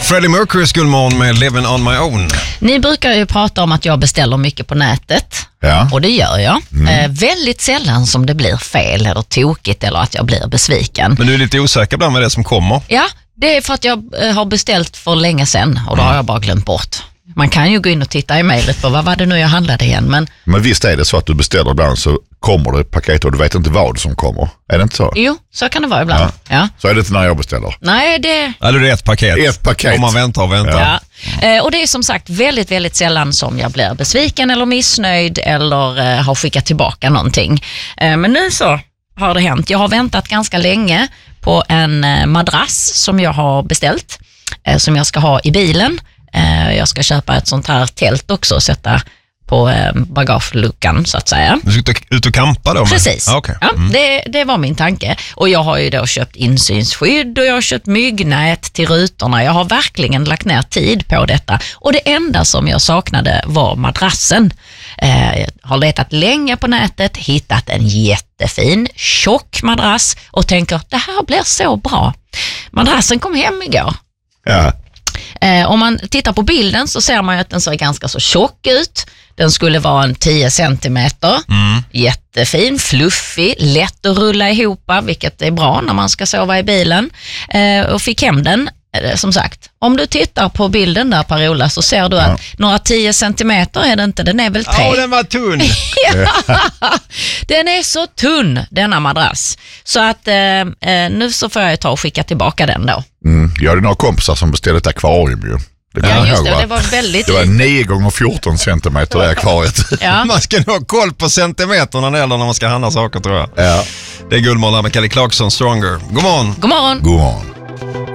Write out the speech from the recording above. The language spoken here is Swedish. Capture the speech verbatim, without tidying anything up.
Freddie Mercurys guldmorgon med Living on my own. Ni brukar ju prata om att jag beställer mycket på nätet. Ja. Och det gör jag. Mm. Eh, väldigt sällan som det blir fel eller tokigt eller att jag blir besviken. Men du är lite osäker bland med det som kommer. Ja, det är för att jag eh, har beställt för länge sedan och då Mm. har jag bara glömt bort. Man kan ju gå in och titta i mejlet på vad var det nu jag handlade igen. Men, Men visst är det så att du beställer ibland så kommer det ett paket och du vet inte vad som kommer. Är det inte så? jo, så kan det vara ibland. Ja. Ja. Så är det inte när jag beställer. Nej, det... Eller det är ett paket. Ett paket. Om man väntar och väntar. Ja. Eh, och det är som sagt väldigt, väldigt sällan som jag blir besviken eller missnöjd eller eh, har skickat tillbaka någonting. Eh, men nu så har det hänt. Jag har väntat ganska länge på en eh, madrass som jag har beställt, eh, som jag ska ha i bilen. Eh, jag ska köpa ett sånt här tält också och sätta på eh, bagageluckan så att säga. Du ska ut och campa då? Men... Precis, Ah, okay. ja, mm. det, det var min tanke. Och jag har ju då köpt insynsskydd och jag har köpt myggnät till rutorna. Jag har verkligen lagt ner tid på detta. Och det enda som jag saknade var madrassen. Eh, jag har letat länge på nätet, hittat en jättefin, tjock madrass och tänker det här blir så bra. Madrassen kom hem igår. Ja. Eh, om man tittar på bilden så ser man ju att den ser ganska så tjock ut. Den skulle vara en tio centimeter. Mm. Jättefin, fluffig, lätt att rulla ihop, vilket är bra när man ska sova i bilen. Eh, och fick hem den, eh, som sagt. Om du tittar på bilden där, Per-Ola, så ser du att Ja. några tio centimeter är det inte, den är väl tre. Ja, den var tunn. Den är så tunn, denna madrass. Så att eh, eh, nu så får jag ta och skicka tillbaka den då. Mm. Jag hade några kompisar som beställde ett akvarium ju. Det kommer Ja, jag just ihåg, det, va? det var väldigt Det var litet. nio gånger fjorton centimeter det akvariet. Ja. Man ska nog ha koll på centimeterna när när man ska handla saker, tror jag. Ja. Det är guldmorgon med Kelly Clarkson, Stronger. God morgon. God morgon. God morgon.